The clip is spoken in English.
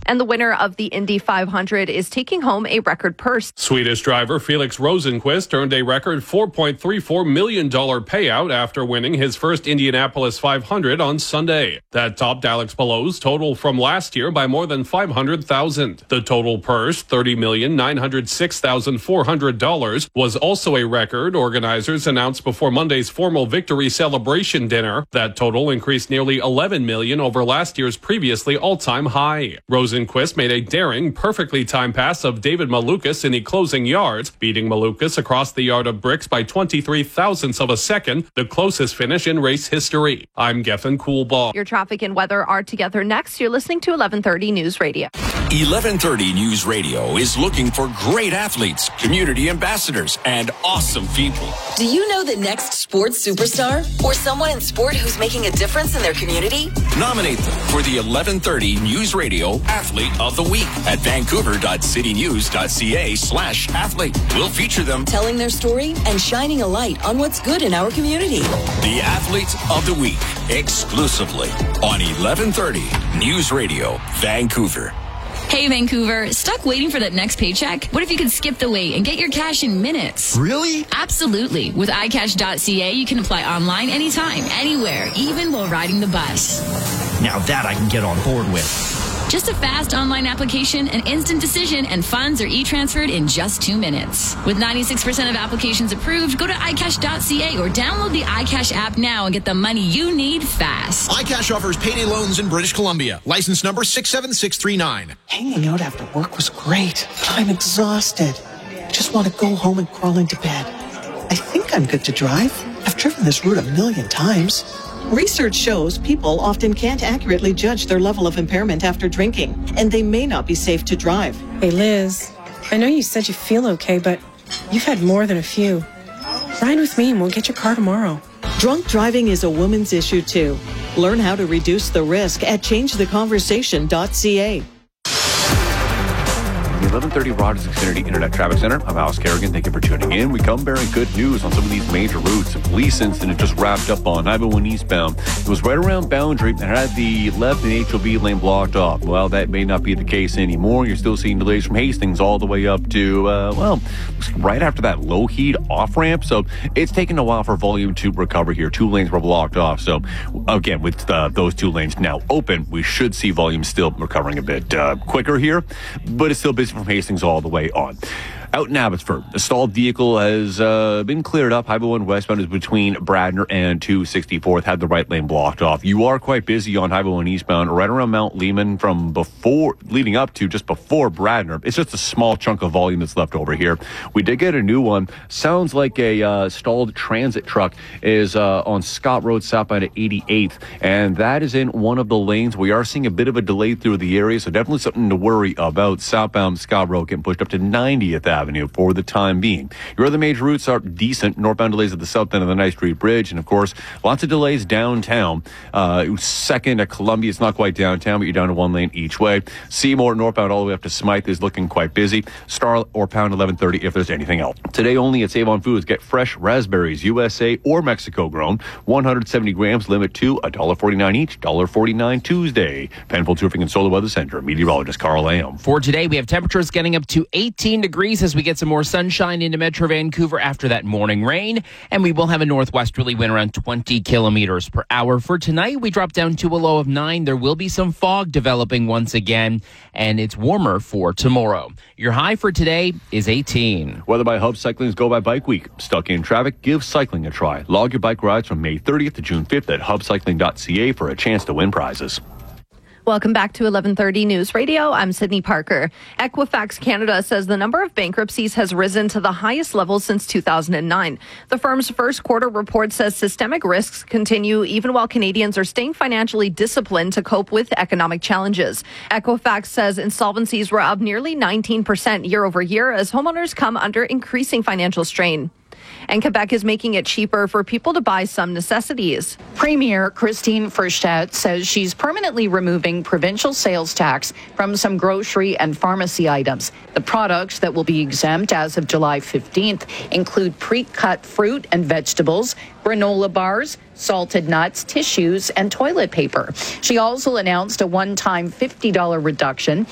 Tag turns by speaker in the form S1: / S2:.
S1: And the winner of the Indy 500 is taking home a record purse.
S2: Swedish driver Felix Rosenqvist earned a record $4.34 million payout after winning his first Indianapolis 500 on Sunday. That topped Alex Palou's total from last year by more than $500,000. The total purse, $30,906,400, was also a record organizers announced before Monday's formal victory celebration dinner. That total increased nearly $11 million over last year's previously all-time high. Rosenqvist made a daring, perfectly timed pass of David Malukas in the closing yards, beating Malukas across the yard of bricks by 23 thousandths of a second, the closest finish in race history. I'm Gethin Coolbaugh.
S1: Your traffic and weather are together next. You're listening to 1130 News Radio.
S3: 1130 News Radio is looking for great athletes, community ambassadors, and awesome people.
S4: Do you know the next sports superstar or someone in sport who's making a difference in their community?
S3: Nominate them for the 1130 News Radio Athlete of the Week at vancouver.citynews.ca/athlete. We'll feature them
S4: telling their story and shining a light on what's good in our community.
S3: The Athlete of the Week, exclusively on 1130 News Radio, Vancouver.
S5: Hey, Vancouver, stuck waiting for that next paycheck? What if you could skip the wait and get your cash in minutes?
S6: Really?
S5: Absolutely. With iCash.ca, you can apply online anytime, anywhere, even while riding the bus.
S6: Now that I can get on board with.
S5: Just a fast online application, an instant decision, and funds are e-transferred in just 2 minutes. With 96% of applications approved, go to iCash.ca or download the iCash app now and get the money you need fast.
S7: iCash offers payday loans in British Columbia. License number 67639.
S8: Hanging out after work was great, but I'm exhausted. I just want to go home and crawl into bed. I think I'm good to drive. I've driven this route 1,000,000 times. Research shows people often can't accurately judge their level of impairment after drinking, and they may not be safe to drive.
S9: Hey, Liz, I know you said you feel okay, but you've had more than a few. Ride with me and we'll get your car tomorrow.
S8: Drunk driving is a woman's issue, too. Learn how to reduce the risk at changetheconversation.ca.
S10: The 1130 Rogers Xfinity Internet Traffic Center. I'm Alice Kerrigan. Thank you for tuning in. We come bearing good news on some of these major routes. A police incident just wrapped up on I-1 eastbound. It was right around Boundary and had the left and HOV lane blocked off. Well, that may not be the case anymore. You're still seeing delays from Hastings all the way up to, right after that low heat off-ramp. So it's taken a while for volume to recover here. 2 lanes were blocked off. So again, with those 2 lanes now open, we should see volume still recovering a bit quicker here, but it's still busy from Hastings all the way on. Out in Abbotsford, a stalled vehicle has been cleared up. Highway 1 westbound is between Bradner and 264th. Had the right lane blocked off. You are quite busy on Highway 1 eastbound, right around Mount Lehman from leading up to just before Bradner. It's just a small chunk of volume that's left over here. We did get a new one. Sounds like a stalled transit truck is on Scott Road southbound at 88th, and that is in one of the lanes. We are seeing a bit of a delay through the area, so definitely something to worry about. Southbound Scott Road getting pushed up to 90th Avenue for the time being. Your other major routes are decent. Northbound delays at the south end of the Nice Street Bridge, and of course, lots of delays downtown. Second at Columbia, it's not quite downtown, but you're down to 1 lane each way. Seymour northbound all the way up to Smythe is looking quite busy. Star or pound 1130 if there's anything else. Today only at Save On Foods, get fresh raspberries, USA or Mexico grown. 170 grams, limit to $1.49 each. $1.49 Tuesday. Penfolds Roofing and Solar Weather Center. Meteorologist Carl Lamb.
S11: For today, we have temperatures getting up to 18 degrees as we get some more sunshine into Metro Vancouver after that morning rain, and we will have a northwesterly wind around 20 kilometers per hour. For tonight, we drop down to a low of 9. There will be some fog developing once again, and it's warmer for tomorrow. Your high for today is 18.
S10: Weather by Hub Cycling's Go by Bike Week. Stuck in traffic? Give cycling a try. Log your bike rides from May 30th to June 5th at hubcycling.ca for a chance to win prizes.
S1: Welcome back to 1130 News Radio. I'm Sydney Parker. Equifax Canada says the number of bankruptcies has risen to the highest level since 2009. The firm's first quarter report says systemic risks continue even while Canadians are staying financially disciplined to cope with economic challenges. Equifax says insolvencies were up nearly 19% year over year as homeowners come under increasing financial strain. And Quebec is making it cheaper for people to buy some necessities.
S12: Premier Christine Frerstat says she's permanently removing provincial sales tax from some grocery and pharmacy items. The products that will be exempt as of July 15th include pre-cut fruit and vegetables, granola bars, salted nuts, tissues, and toilet paper. She also announced a one-time $50 reduction